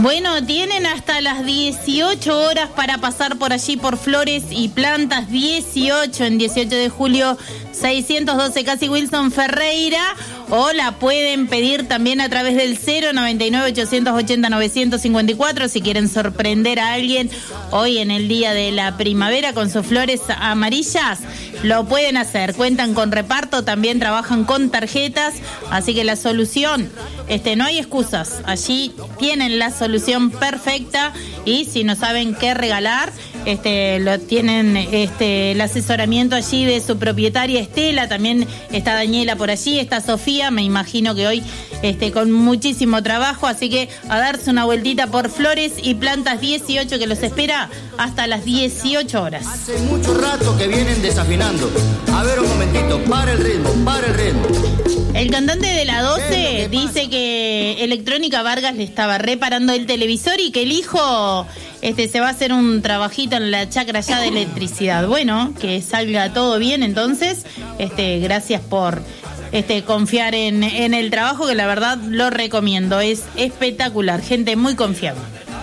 Bueno, tienen hasta las 18 horas para pasar por allí por Flores y Plantas 18, en 18 de julio 612 Casi Wilson Ferreira, o la pueden pedir también a través del 099-880-954 si quieren sorprender a alguien hoy en el día de la primavera con sus flores amarillas. Lo pueden hacer, cuentan con reparto, también trabajan con tarjetas, así que la solución, no hay excusas, allí tienen la solución perfecta. Y si no saben qué regalar, lo tienen el asesoramiento allí de su propietaria Estela, también está Daniela por allí, está Sofía, me imagino que hoy con muchísimo trabajo, así que a darse una vueltita por Flores y Plantas 18, que los espera hasta las 18 horas. Hace mucho rato que vienen desafinando. A ver un momentito, para el ritmo. El cantante de la 12 dice que Electrónica Vargas le estaba reparando el televisor y que el hijo se va a hacer un trabajito en la chacra ya de electricidad. Bueno, que salga todo bien entonces. Gracias por confiar en el trabajo, que la verdad lo recomiendo. Es espectacular, gente muy confiable.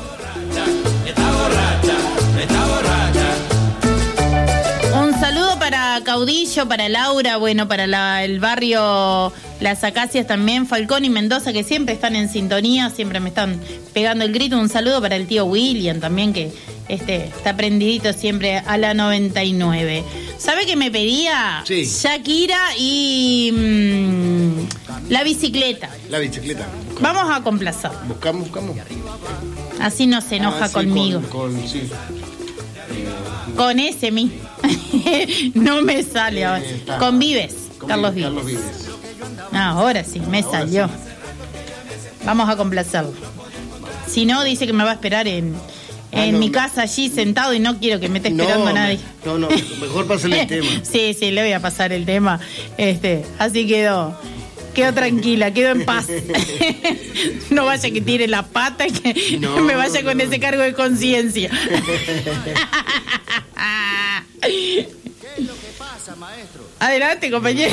Un saludo para Caudillo, para Laura, bueno, para el barrio Las Acacias también, Falcón y Mendoza, que siempre están en sintonía, siempre me están pegando el grito. Un saludo para el tío William también, que está prendidito siempre a la 99. ¿Sabe qué me pedía? Sí. Shakira y la bicicleta. La bicicleta. Vamos a complacer. Buscamos. Así no se enoja sí, conmigo. Sí. Con ese mismo. No me sale ahora. Con Vives, Carlos Vives. Ahora sí, me salió. Sí. Vamos a complacerlo. Si no, dice que me va a esperar en mi casa allí sentado, y no quiero que me esté esperando a nadie. No, mejor pásale el tema. Sí, le voy a pasar el tema. Así quedó tranquila, quedo en paz. No vaya que tire la pata y que me vaya con ese cargo de conciencia. ¿Qué es lo que pasa, maestro? Adelante, compañero.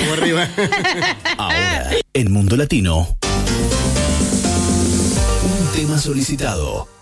Ahora, en Mundo Latino, un tema solicitado.